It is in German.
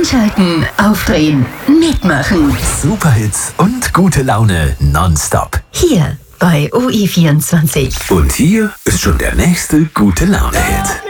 Einschalten, aufdrehen, mitmachen. Superhits und gute Laune nonstop. Hier bei OE24. Und hier ist schon der nächste gute Laune-Hit.